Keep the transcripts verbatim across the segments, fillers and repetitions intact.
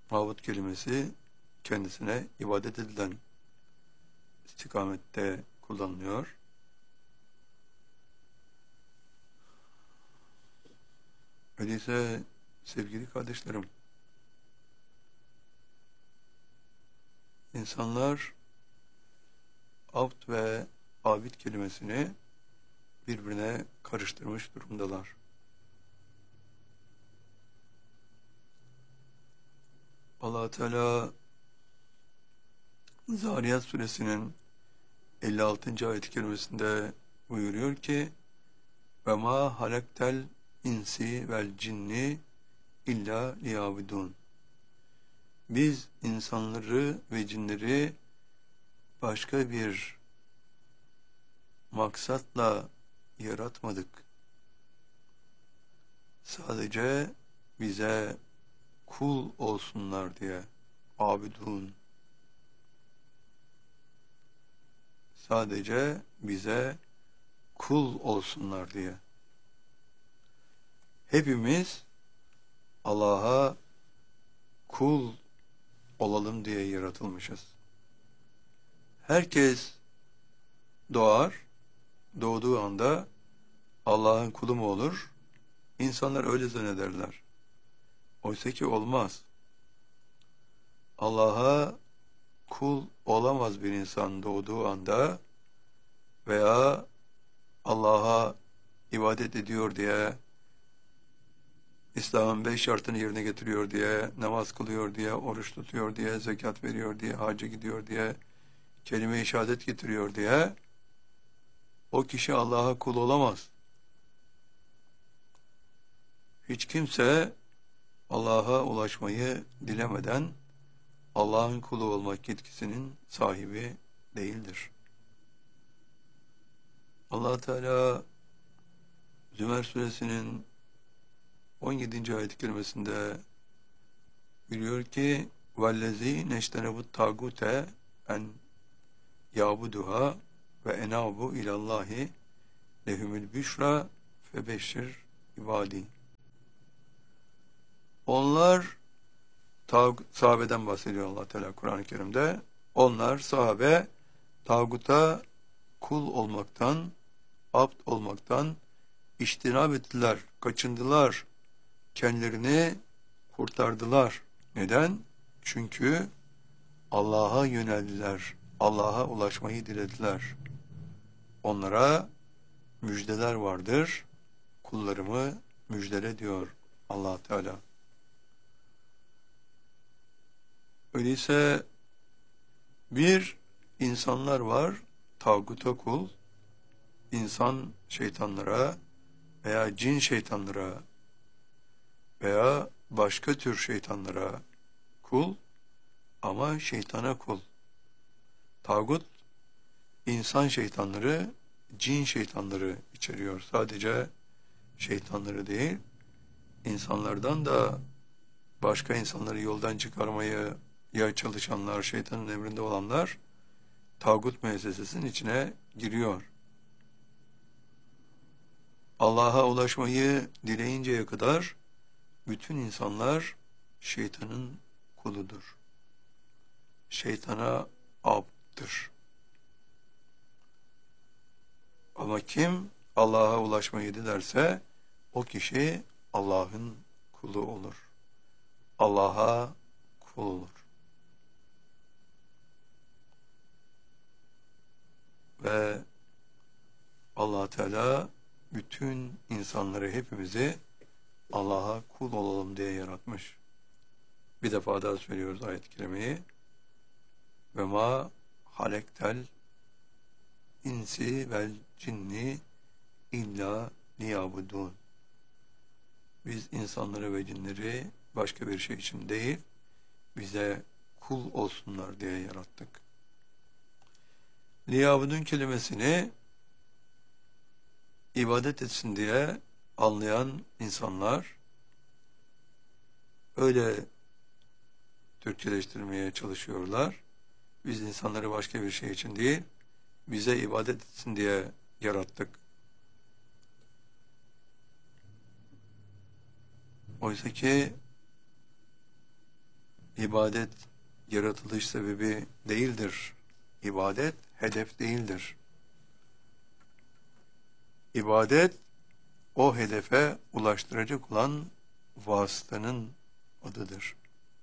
Mabut kelimesi kendisine ibadet edilen istikamette kullanılıyor. Öyleyse sevgili kardeşlerim, insanlar abd ve abid kelimesini birbirine karıştırmış durumdalar. Allah Teala Zariyat suresinin elli altıncı ayet-i kerimesinde buyuruyor ki ve ma halaktel insi vel cinni illa liyabudun. Biz insanları ve cinleri başka bir maksatla yaratmadık. Sadece bize kul olsunlar diye. Abidun. Sadece bize kul olsunlar diye. Hepimiz Allah'a kul olalım diye yaratılmışız. Herkes doğar, doğduğu anda Allah'ın kulu mu olur? İnsanlar öyle zannederler. Oysa ki olmaz. Allah'a kul olamaz bir insan doğduğu anda veya Allah'a ibadet ediyor diye, İslam'ın beş şartını yerine getiriyor diye, namaz kılıyor diye, oruç tutuyor diye, zekat veriyor diye, hacca gidiyor diye, kelime-i şehadet getiriyor diye o kişi Allah'a kul olamaz. Hiç kimse Allah'a ulaşmayı dilemeden Allah'ın kulu olmak yetkisinin sahibi değildir. Allah Teala Zümer suresinin on yedinci ayet-i kerimesinde biliyor ki vellezî neştenebut tâgûte en yâbuduha ve enâbu ilallâhi lehumül büşra febeşşir ibâdî. Onlar sahabeden bahsediyor Allah Teala Kur'an-ı Kerim'de. Onlar sahabe tağuta kul olmaktan, abd olmaktan iştinab ettiler, kaçındılar, kendilerini kurtardılar. Neden? Çünkü Allah'a yöneldiler, Allah'a ulaşmayı dilediler. Onlara müjdeler vardır, kullarımı müjdele diyor Allah Teala. Öyleyse bir insanlar var, tağuta kul, insan şeytanlara veya cin şeytanlara veya başka tür şeytanlara kul ama şeytana kul. Tağut, insan şeytanları, cin şeytanları içeriyor. Sadece şeytanları değil, insanlardan da başka insanları yoldan çıkarmayı ya çalışanlar, şeytanın emrinde olanlar tağut müessesesinin içine giriyor. Allah'a ulaşmayı dileyinceye kadar bütün insanlar şeytanın kuludur. Şeytana abddır. Ama kim Allah'a ulaşmayı dilerse o kişi Allah'ın kulu olur. Allah'a kul olur. Ve Allah Teala bütün insanları, hepimizi Allah'a kul olalım diye yaratmış. Bir defa daha söylüyoruz ayet-i kerimeyi. Ve ma halektel insi vel cinni illa liyabudun. Biz insanları ve cinleri başka bir şey için değil, bize kul olsunlar diye yarattık. Liyabudun kelimesini ibadet etsin diye anlayan insanlar öyle Türkçeleştirmeye çalışıyorlar. Biz insanları başka bir şey için değil, bize ibadet etsin diye yarattık. Oysa ki İbadet yaratılış sebebi değildir. İbadet hedef değildir. İbadet o hedefe ulaştıracak olan vasıtanın adıdır.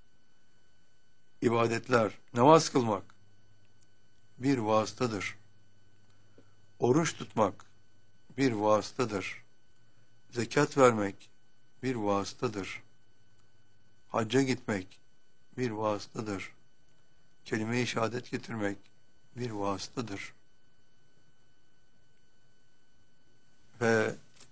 İbadetler, namaz kılmak bir vasıtadır. Oruç tutmak bir vasıtadır. Zekat vermek bir vasıtadır. Hacca gitmek bir vasıtadır. Kelime-i şehadet getirmek bir vasıtadır. Ve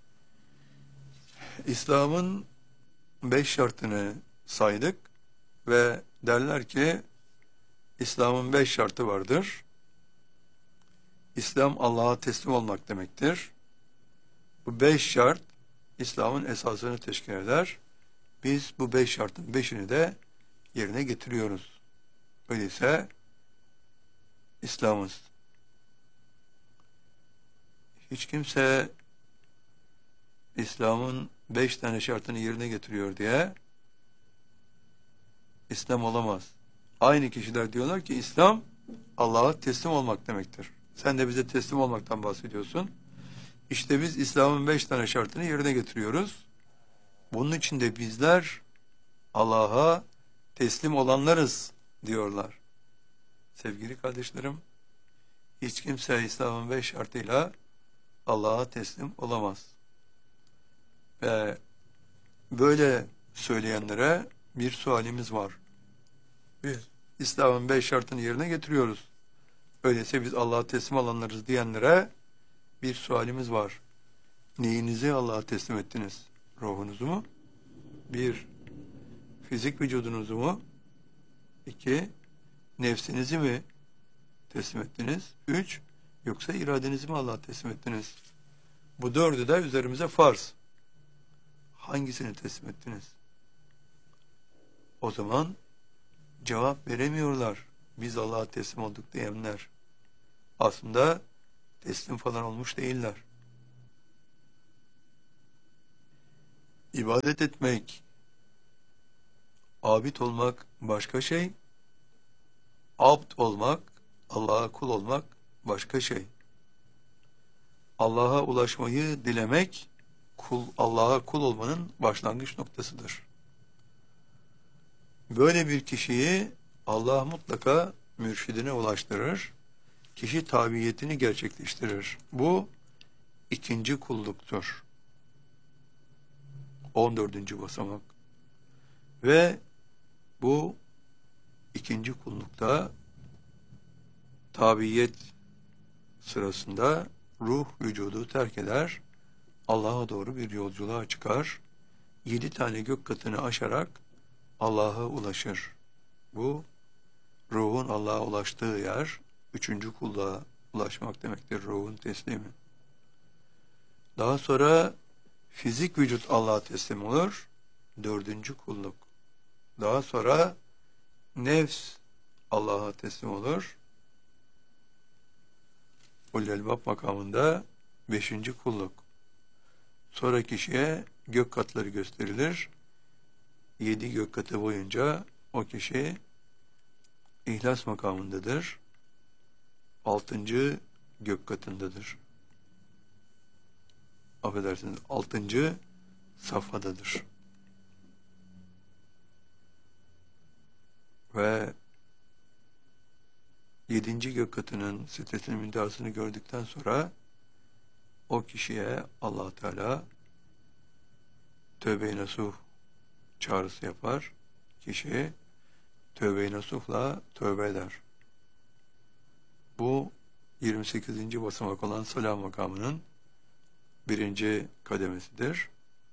İslam'ın beş şartını saydık ve derler ki İslam'ın beş şartı vardır. İslam Allah'a teslim olmak demektir. Bu beş şart İslam'ın esasını teşkil eder. Biz bu beş şartın beşini de yerine getiriyoruz. Öyleyse İslam'ız. Hiç kimse İslam'ın beş tane şartını yerine getiriyor diye İslam olamaz. Aynı kişiler diyorlar ki İslam Allah'a teslim olmak demektir. Sen de bize teslim olmaktan bahsediyorsun. İşte biz İslam'ın beş tane şartını yerine getiriyoruz. Bunun için de bizler Allah'a teslim olanlarız diyorlar. Sevgili kardeşlerim, hiç kimse İslam'ın beş şartıyla Allah'a teslim olamaz. Ve böyle söyleyenlere bir sualimiz var. Biz İslam'ın beş şartını yerine getiriyoruz. Öyleyse biz Allah'a teslim olanlarız diyenlere bir sualimiz var. Neyinizi Allah'a teslim ettiniz? Ruhunuzu mu? Bir, fizik vücudunuzu mu? İki, nefsinizi mi teslim ettiniz? Üç, yoksa iradenizi mi Allah'a teslim ettiniz? Bu dördü de üzerimize farz. Hangisini teslim ettiniz? O zaman cevap veremiyorlar. Biz Allah'a teslim olduk diyenler. Aslında teslim falan olmuş değiller. İbadet etmek, abid olmak başka şey. Abd olmak, Allah'a kul olmak başka şey. Allah'a ulaşmayı dilemek, kul Allah'a kul olmanın başlangıç noktasıdır. Böyle bir kişiyi Allah mutlaka mürşidine ulaştırır. Kişi tabiyetini gerçekleştirir. Bu ikinci kulluktur. on dördüncü basamak. Ve bu ikinci kullukta tabiyet sırasında ruh vücudu terk eder, Allah'a doğru bir yolculuğa çıkar, yedi tane gök katını aşarak Allah'a ulaşır. Bu ruhun Allah'a ulaştığı yer, üçüncü kulluğa ulaşmak demektir, ruhun teslimi. Daha sonra fizik vücut Allah'a teslim olur, dördüncü kulluk. Daha sonra nefs Allah'a teslim olur. Ulul Elbab makamında beşinci kulluk. Sonra kişiye gök katları gösterilir. Yedi gök katı boyunca o kişi İhlas makamındadır. Altıncı gök katındadır. Affedersiniz, altıncı safhadadır. Ve yedinci gök katının sitesinin müntehasını gördükten sonra o kişiye Allah Teala tövbe-i nasuh çağrısı yapar. Kişi tövbe-i nasuhla tövbe eder. Bu yirmi sekizinci basamak olan salam makamının birinci kademesidir.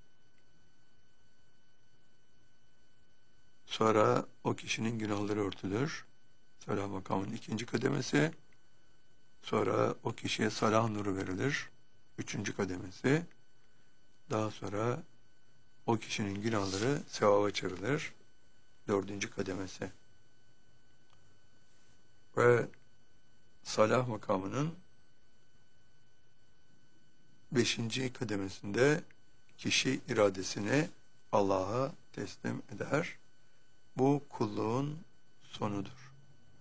Sonra o kişinin günahları örtülür. Salah makamının ikinci kademesi. Sonra o kişiye salah nuru verilir. Üçüncü kademesi. Daha sonra o kişinin günahları sevaba çevrilir. Dördüncü kademesi. Ve salah makamının beşinci kademesinde kişi iradesini Allah'a teslim eder Bu kulluğun sonudur.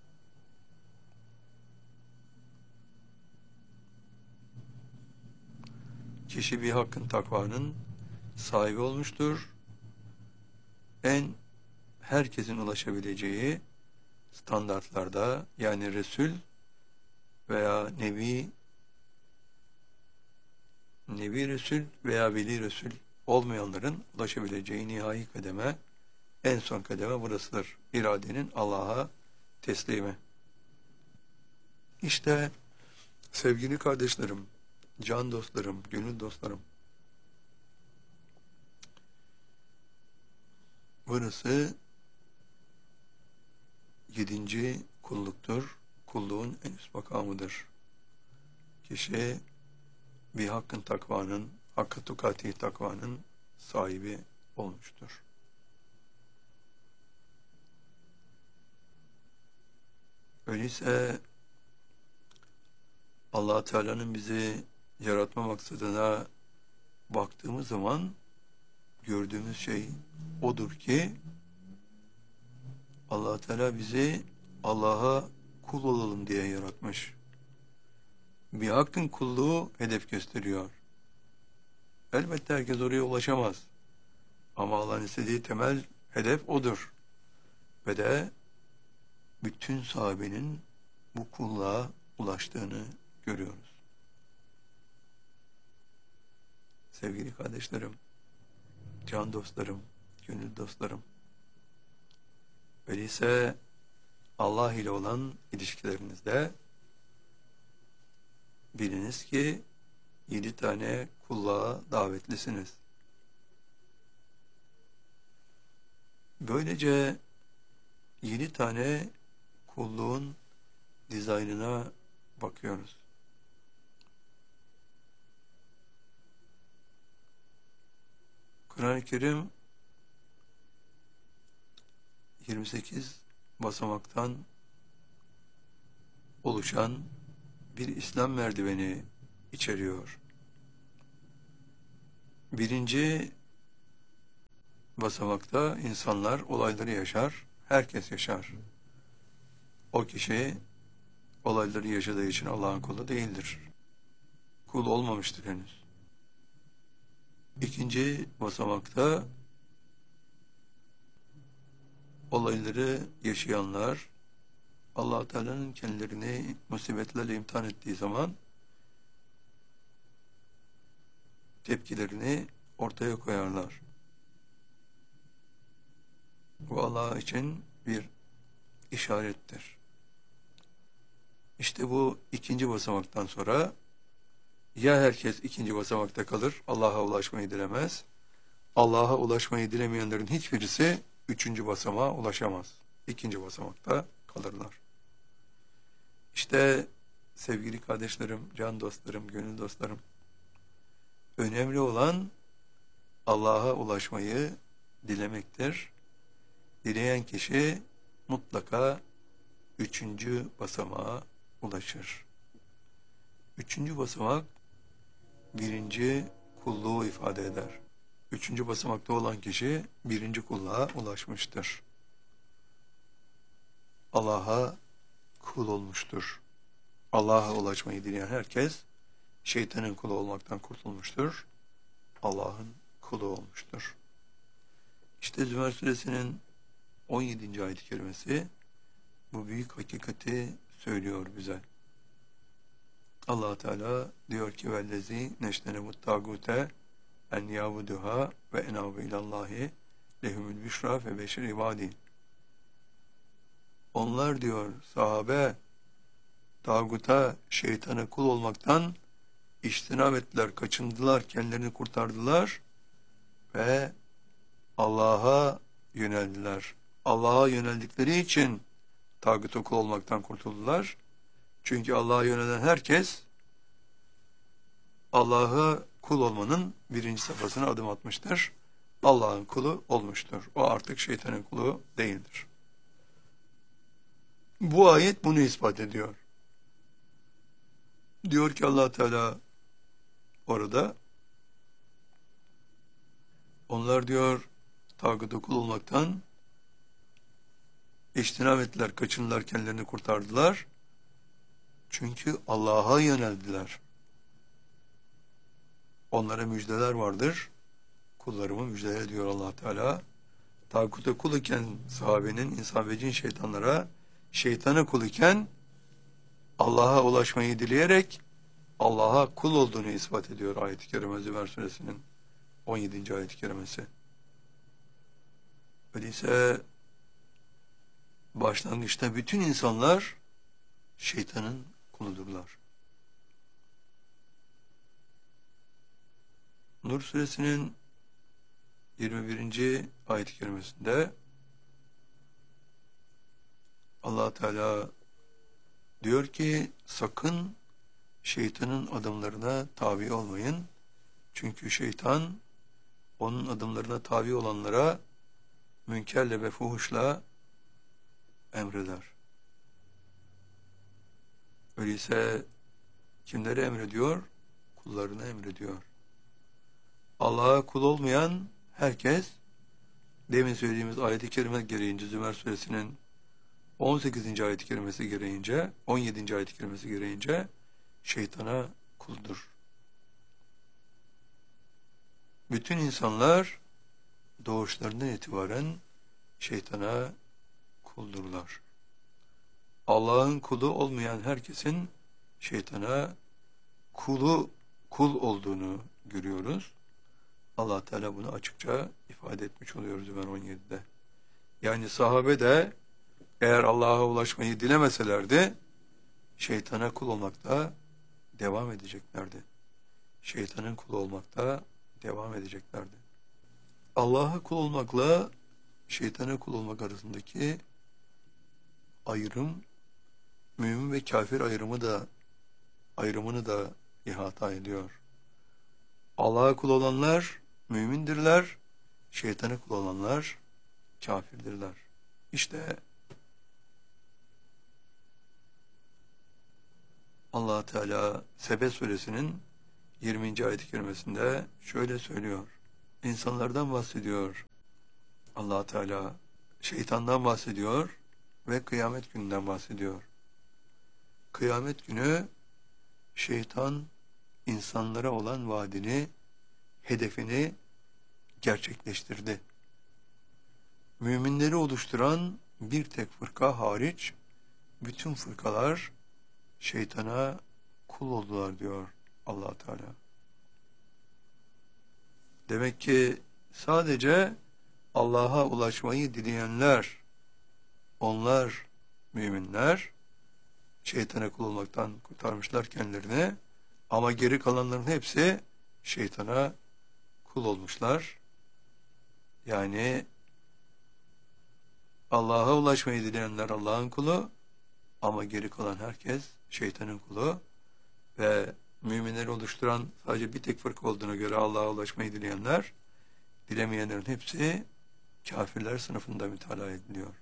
Kişi bir hakkın takvanın sahibi olmuştur. En herkesin ulaşabileceği standartlarda, yani Resul veya Nebi, Nebi Resul veya Veli Resul olmayanların ulaşabileceği nihai kademe, en son kademe burasıdır. İradenin Allah'a teslimi. İşte sevgili kardeşlerim, can dostlarım, gönül dostlarım, burası yedinci kulluktur. Kulluğun en üst makamıdır. Kişi bir hakkın takvanın, hakkı tukati takvanın sahibi olmuştur. Öyleyse Allah Teala'nın bizi yaratma maksadına baktığımız zaman gördüğümüz şey odur ki Allah Teala bizi Allah'a kul olalım diye yaratmış. Bir hakkın kulluğu hedef gösteriyor. Elbette herkes oraya ulaşamaz. Ama Allah'ın istediği temel hedef odur. Ve de bütün sahabenin bu kulluğa ulaştığını görüyoruz. Sevgili kardeşlerim, can dostlarım, gönül dostlarım, öyleyse Allah ile olan ilişkilerinizde biliniz ki yedi tane kulluğa davetlisiniz. Böylece yedi tane kulluğun dizaynına bakıyoruz. Kur'an-ı Kerim yirmi sekiz basamaktan oluşan bir İslam merdiveni içeriyor. Birinci basamakta insanlar olayları yaşar, herkes yaşar. O kişi olayları yaşadığı için Allah'ın kulu değildir. Kul olmamıştır henüz. İkinci basamakta olayları yaşayanlar Allah Teala'nın kendilerini musibetlerle imtihan ettiği zaman tepkilerini ortaya koyarlar. Bu Allah için bir işarettir. İşte bu ikinci basamaktan sonra ya herkes ikinci basamakta kalır, Allah'a ulaşmayı dilemez. Allah'a ulaşmayı dilemeyenlerin hiçbirisi üçüncü basamağa ulaşamaz. İkinci basamakta kalırlar. İşte sevgili kardeşlerim, can dostlarım, gönül dostlarım, önemli olan Allah'a ulaşmayı dilemektir. Dileyen kişi mutlaka üçüncü basamağa ulaşır. Üçüncü basamak birinci kulluğu ifade eder. Üçüncü basamakta olan kişi birinci kulluğa ulaşmıştır. Allah'a kul olmuştur. Allah'a ulaşmayı dileyen herkes şeytanın kulu olmaktan kurtulmuştur. Allah'ın kulu olmuştur. İşte Zümer Suresinin on yedinci ayet-i kerimesi bu büyük hakikati söylüyor bize. Allah Teala diyor ki vellezî neştenebut tâgûte en yâbuduhâ ve enâbu ilallâhi lehumul büşrâ fe beşir ibâdî. Onlar diyor sahabe tağuta, şeytana kul olmaktan içtinab ettiler, kaçındılar, kendilerini kurtardılar ve Allah'a yöneldiler. Allah'a yöneldikleri için tağuta kul olmaktan kurtuldular. Çünkü Allah'a yönelen herkes Allah'a kul olmanın birinci safhasına adım atmıştır. Allah'ın kulu olmuştur. O artık şeytanın kulu değildir. Bu ayet bunu ispat ediyor. Diyor ki Allah Teala orada onlar diyor tağuta kul olmaktan İçtinab ettiler, kaçındılar, kendilerini kurtardılar. Çünkü Allah'a yöneldiler. Onlara müjdeler vardır. Kullarımı müjdeler diyor Allah Teala. Tağuta kul iken sahabenin, insan ve cin şeytanlara, şeytana kul iken Allah'a ulaşmayı dileyerek Allah'a kul olduğunu ispat ediyor ayet-i kerime Zümer suresinin on yedinci ayet-i kerimesi. Öyleyse başlangıçta bütün insanlar şeytanın kuludurlar. Nur suresinin yirmi birinci ayet-i kerimesinde Allah Teala diyor ki sakın şeytanın adımlarına tabi olmayın. Çünkü şeytan onun adımlarına tabi olanlara münkerle ve fuhuşla emreder. Öyleyse kimleri emrediyor? Kullarına emrediyor. Allah'a kul olmayan herkes, demin söylediğimiz ayet-i kerime gereğince, Zümer suresinin on sekizinci ayet-i kerimesi gereğince, on yedinci ayet-i kerimesi gereğince şeytana kuldur. Bütün insanlar doğuşlarından itibaren şeytana kuldurlar. Allah'ın kulu olmayan herkesin şeytana kulu kul olduğunu görüyoruz. Allah Teala bunu açıkça ifade etmiş oluyor Zümer on yedide. Yani sahabe de eğer Allah'a ulaşmayı dilemeselerdi şeytana kul olmakta devam edeceklerdi. Şeytanın kulu olmakta devam edeceklerdi. Allah'a kul olmakla şeytana kul olmak arasındaki ayrım, mümin ve kafir ayrımı da ayrımını da ihata ediyor. Allah'a kul olanlar mümindirler, şeytana kul olanlar kafirdirler. İşte Allah Teala Sebe suresinin yirminci ayet-i kerimesinde şöyle söylüyor. İnsanlardan bahsediyor. Allah Teala şeytandan bahsediyor ve kıyamet gününden bahsediyor. Kıyamet günü şeytan insanlara olan vaadini, hedefini gerçekleştirdi. Müminleri oluşturan bir tek fırka hariç bütün fırkalar şeytana kul oldular diyor Allah Teala. Demek ki sadece Allah'a ulaşmayı dileyenler, onlar müminler şeytana kul olmaktan kurtarmışlar kendilerini, ama geri kalanların hepsi şeytana kul olmuşlar. Yani Allah'a ulaşmayı dileyenler Allah'ın kulu, ama geri kalan herkes şeytanın kulu ve müminleri oluşturan sadece bir tek fırka olduğuna göre Allah'a ulaşmayı dileyenler, dilemeyenlerin hepsi kafirler sınıfında mütalaa ediliyor.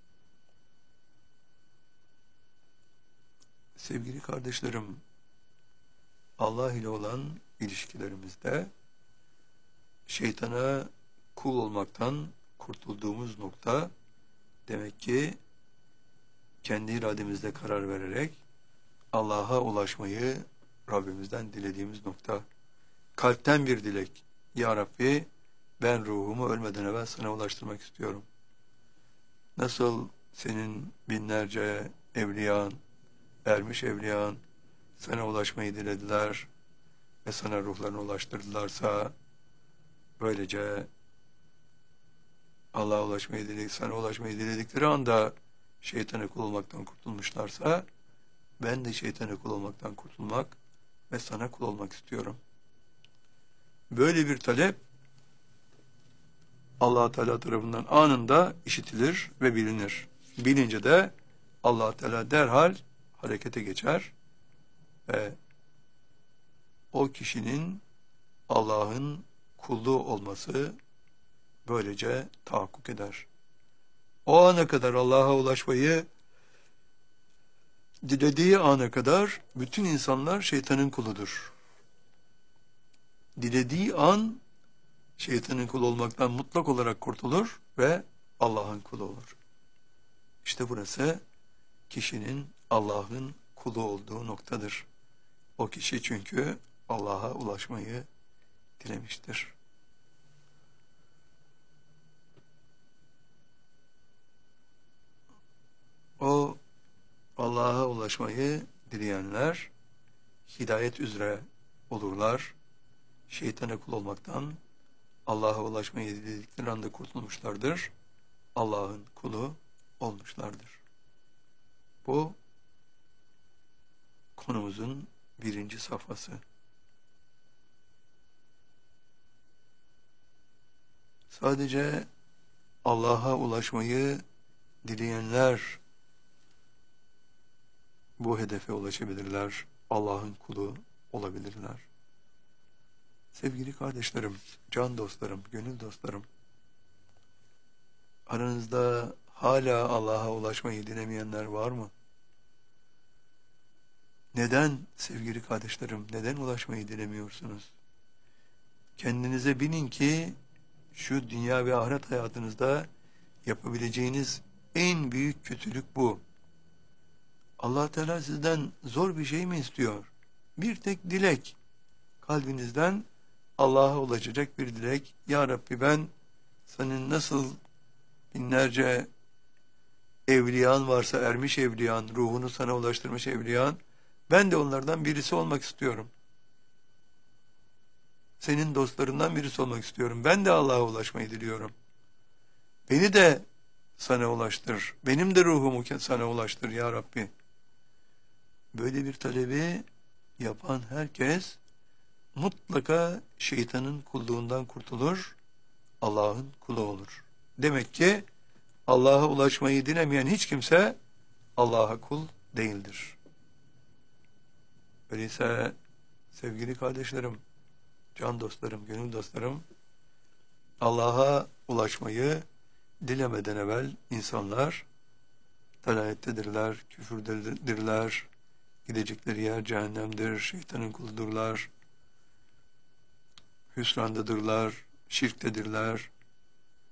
Sevgili kardeşlerim, Allah ile olan ilişkilerimizde şeytana kul olmaktan kurtulduğumuz nokta, demek ki kendi irademizle karar vererek Allah'a ulaşmayı Rabbimizden dilediğimiz nokta. Kalpten bir dilek. Ya Rabbi, ben ruhumu ölmeden evvel sana ulaştırmak istiyorum. Nasıl senin binlerce evliyan, ermiş evliyan sana ulaşmayı dilediler ve sana ruhlarını ulaştırdılarsa, böylece Allah'a ulaşmayı diledik, sana ulaşmayı diledikleri anda şeytana kul olmaktan kurtulmuşlarsa, ben de şeytana kul olmaktan kurtulmak ve sana kul olmak istiyorum. Böyle bir talep Allah Teala tarafından anında işitilir ve bilinir. Bilince de Allah Teala derhal harekete geçer ve o kişinin Allah'ın kulu olması böylece tahakkuk eder. O ana kadar Allah'a ulaşmayı dilediği ana kadar bütün insanlar şeytanın kuludur. Dilediği an şeytanın kulu olmaktan mutlak olarak kurtulur ve Allah'ın kulu olur. İşte İşte burası kişinin Allah'ın kulu olduğu noktadır. O kişi çünkü Allah'a ulaşmayı dilemiştir. O Allah'a ulaşmayı dileyenler hidayet üzere olurlar. Şeytana kul olmaktan Allah'a ulaşmayı diledikleri anda kurtulmuşlardır. Allah'ın kulu olmuşlardır. Bu konumuzun birinci safhası. Sadece Allah'a ulaşmayı dileyenler bu hedefe ulaşabilirler. Allah'ın kulu olabilirler. Sevgili kardeşlerim, can dostlarım, gönül dostlarım, aranızda hala Allah'a ulaşmayı dilemeyenler var mı? Neden sevgili kardeşlerim, neden ulaşmayı dilemiyorsunuz? Kendinize bilin ki şu dünya ve ahiret hayatınızda yapabileceğiniz en büyük kötülük bu. Allah Teala sizden zor bir şey mi istiyor? Bir tek dilek. Kalbinizden Allah'a ulaşacak bir dilek. Ya Rabbi, ben senin nasıl binlerce evliyan varsa, ermiş evliyan, ruhunu sana ulaştırmış evliyan, ben de onlardan birisi olmak istiyorum. Senin dostlarından birisi olmak istiyorum. Ben de Allah'a ulaşmayı diliyorum. Beni de sana ulaştır. Benim de ruhumu sana ulaştır ya Rabbi. Böyle bir talebi yapan herkes mutlaka şeytanın kulluğundan kurtulur, Allah'ın kulu olur. Demek ki Allah'a ulaşmayı dilemeyen hiç kimse Allah'a kul değildir. Öyleyse sevgili kardeşlerim, can dostlarım, gönül dostlarım, Allah'a ulaşmayı dilemeden evvel insanlar dalayettedirler, küfürdedirler, gidecekleri yer cehennemdir, şeytanın kuludurlar, hüsrandadırlar, şirktedirler,